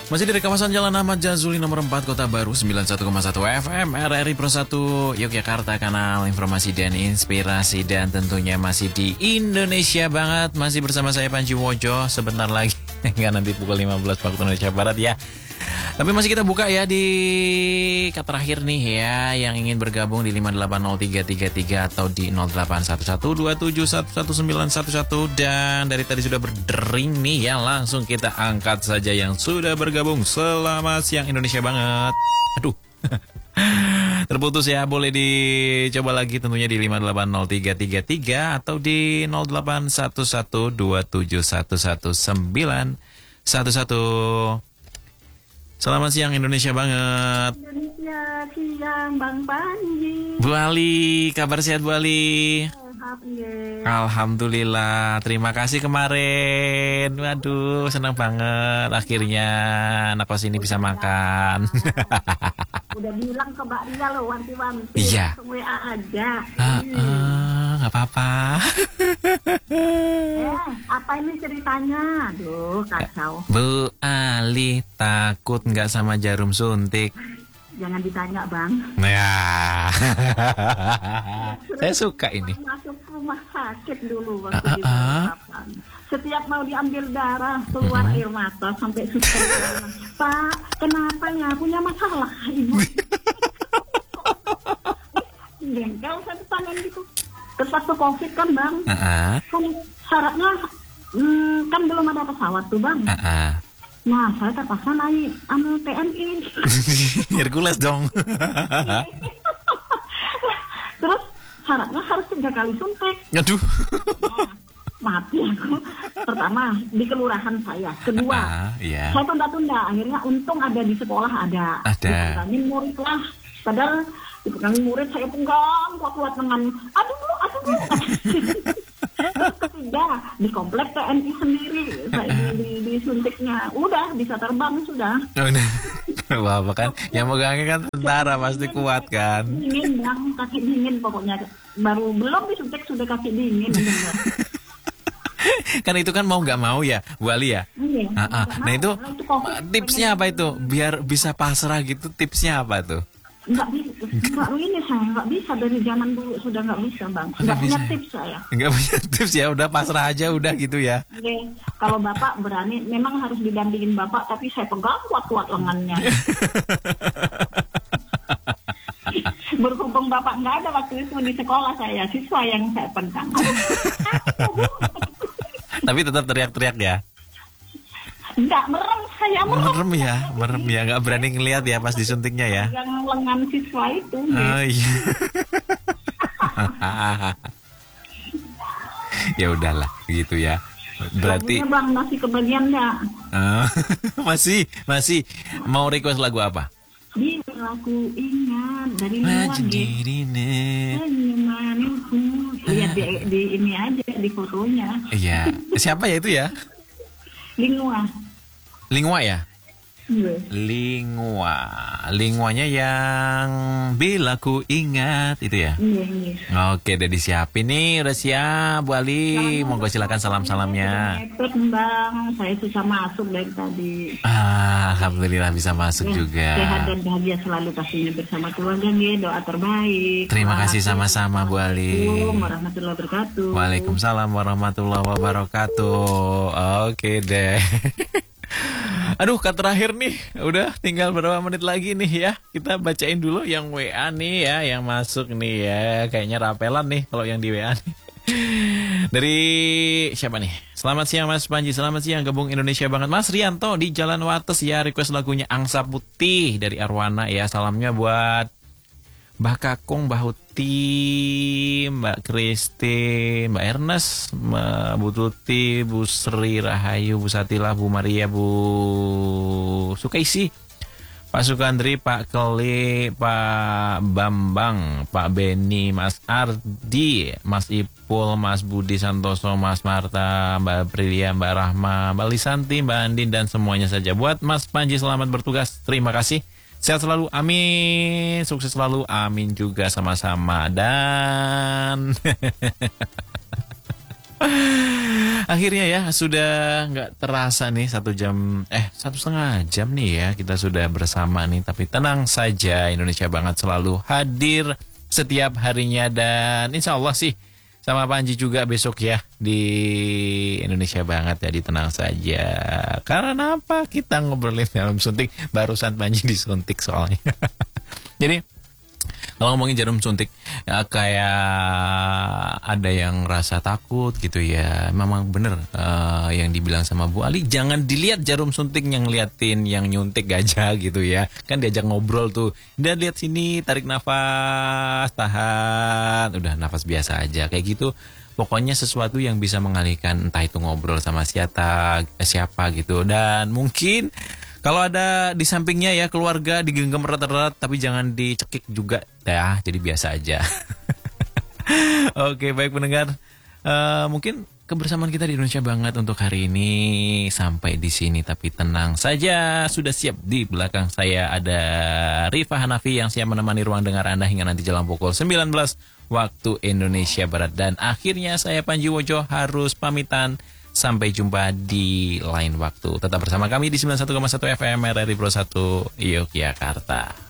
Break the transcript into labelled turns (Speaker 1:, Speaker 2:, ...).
Speaker 1: Masih dari kawasan Jalan Ahmad Jazuli nomor 4 Kota Baru 91,1 FM RRI Pro 1 Yogyakarta, kanal informasi dan inspirasi, dan tentunya masih di Indonesia banget. Masih bersama saya Panji Wojo. Sebentar lagi enggak, nanti pukul 15 waktu Indonesia Barat ya. Tapi masih kita buka ya di kat terakhir nih ya, yang ingin bergabung di 5803333 atau di 081127111911. Dan dari tadi sudah berdering nih ya, langsung kita angkat saja yang sudah bergabung. Selamat siang Indonesia banget. Aduh. Terputus ya, boleh dicoba lagi tentunya di 5803333 atau di 081127111911. Selamat siang Indonesia banget.
Speaker 2: Indonesia siang Bang Panji.
Speaker 1: Bu Ali, kabar sehat Bu Ali? Alhamdulillah, terima kasih kemarin. Waduh, senang banget akhirnya anak kos ini bisa makan.
Speaker 2: Udah bilang ke Mbak Ria loh, wanti-wanti.
Speaker 1: Iya.
Speaker 2: WA aja.
Speaker 1: Nggak apa-apa.
Speaker 2: Apa ini ceritanya? Aduh, kacau.
Speaker 1: Bu Ali takut nggak sama jarum suntik?
Speaker 2: Jangan ditanya Bang.
Speaker 1: Ya. Saya suka ini.
Speaker 2: Masuk rumah sakit dulu waktu di Balikpapan. Setiap mau diambil darah keluar air mata sampai suster bilang, Pak, kenapa ya? Punya masalah ibu. Jengkel saya tangan gitu. Terus waktu COVID kan Bang, kan syaratnya kan belum ada pesawat tuh Bang. Nah, saya terpaksa naik TNI.
Speaker 1: Hercules dong.
Speaker 2: Terus syaratnya harus 3 kali suntik.
Speaker 1: Aduh.
Speaker 2: Nah, mati aku. Pertama di kelurahan saya. Kedua,
Speaker 1: iya.
Speaker 2: saya tunda-tunda. Akhirnya untung ada di sekolah ada. Dipegangin murid lah. Padahal dipegangin murid saya pegang kuat-kuat dengan aduh. Terus ketiga, di komplek TNI sendiri saya disuntiknya. Udah bisa terbang sudah.
Speaker 1: Wah, kan yang megangnya kan tentara, pasti kuat kan.
Speaker 2: Dingin Bang, kaki dingin pokoknya. Belum disuntik sudah kaki dingin.
Speaker 1: Kan itu kan mau nggak mau ya Bu Ali ya.
Speaker 2: Iya,
Speaker 1: Nah itu tipsnya apa itu biar bisa pasrah gitu, tipsnya apa tuh?
Speaker 2: Nggak bisa dari zaman dulu sudah nggak bisa Bang. Nggak punya tips saya.
Speaker 1: Nggak punya tips ya, udah pasrah aja udah gitu ya.
Speaker 2: Oke. Kalau Bapak berani, memang harus didampingin Bapak, tapi saya pegang kuat-kuat lengannya. Berhubung Bapak nggak ada waktu itu di sekolah saya, siswa yang saya pegang.
Speaker 1: Tapi tetap teriak-teriak ya.
Speaker 2: Enggak, merem
Speaker 1: ya, nggak berani ngelihat ya pas disuntiknya ya.
Speaker 2: Yang lengan siswa itu.
Speaker 1: Oh iya. Ya udahlah, gitu ya. Berarti
Speaker 2: Bang masih kebagian nggak?
Speaker 1: masih mau request lagu apa?
Speaker 2: Di lagu ingat dari luar lihat di ini aja di fotonya.
Speaker 1: Iya, siapa ya itu ya? Lingua ya? Linguanya yang bila ku ingat itu ya?
Speaker 2: Iya.
Speaker 1: Oke, udah disiapin nih, udah siap Bu Ali. Monggo silakan salam-salamnya.
Speaker 2: Bang, saya susah masuk dari tadi.
Speaker 1: Alhamdulillah bisa masuk juga.
Speaker 2: Sehat dan bahagia selalu pastinya bersama keluarga nih, doa terbaik.
Speaker 1: Terima kasih sama-sama Bu Ali.
Speaker 2: Assalamualaikum warahmatullahi wabarakatuh.
Speaker 1: Waalaikumsalam warahmatullahi wabarakatuh. Oke deh. Aduh, kata terakhir nih, udah tinggal berapa menit lagi nih ya. Kita bacain dulu yang WA nih ya, yang masuk nih ya. Kayaknya rapelan nih kalau yang di WA nih. Dari siapa nih? Selamat siang Mas Panji, selamat siang gabung Indonesia banget. Mas Rianto di Jalan Wates ya, request lagunya Angsa Putih dari Arwana ya. Salamnya buat Mbak Kakung, Mbak Huti, Mbak Kristi, Mbak Ernest, Mbak Bu Tuti, Bu Sri Rahayu, Bu Satila, Bu Maria, Bu Sukaisi, Pak Sukandri, Pak Keli, Pak Bambang, Pak Beni, Mas Ardi, Mas Ipul, Mas Budi Santoso, Mas Marta, Mbak Prilia, Mbak Rahma, Mbak Lisanti, Mbak Andin, dan semuanya saja. Buat Mas Panji selamat bertugas, terima kasih. Sehat selalu, amin. Sukses selalu, amin juga sama-sama. Dan Akhirnya ya sudah nggak terasa nih 1,5 jam nih ya kita sudah bersama nih. Tapi tenang saja, Indonesia Banget selalu hadir setiap harinya. Dan insya Allah sih sama Panji juga besok ya di Indonesia Banget. Jadi tenang saja. Karena apa? Kita ngobrolin jarum suntik. Barusan Panji disuntik soalnya. Jadi kalau ngomongin jarum suntik ya, kayak ada yang rasa takut gitu ya. Memang bener yang dibilang sama Bu Ali, jangan dilihat jarum suntiknya, ngeliatin yang nyuntik gajah gitu ya. Kan diajak ngobrol tuh, udah lihat sini, tarik nafas, tahan, udah nafas biasa aja kayak gitu. Pokoknya sesuatu yang bisa mengalihkan, entah itu ngobrol sama siapa gitu. Dan mungkin kalau ada di sampingnya ya keluarga digenggam erat-erat, tapi jangan dicekik juga ya, jadi biasa aja. Oke, baik pendengar, mungkin kebersamaan kita di Indonesia Banget untuk hari ini sampai di sini. Tapi tenang saja, sudah siap di belakang saya ada Rifa Hanafi yang siap menemani ruang dengar Anda hingga nanti jelang pukul 19 waktu Indonesia Barat. Dan akhirnya saya Panji Wojo harus pamitan. Sampai jumpa di lain waktu. Tetap bersama kami di 91,1 FM RRI Pro 1 Yogyakarta.